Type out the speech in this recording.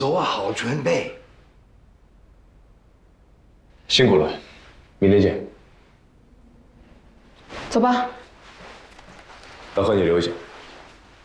做好准备。 辛苦了，明天见。 走吧。 老贺，你留下。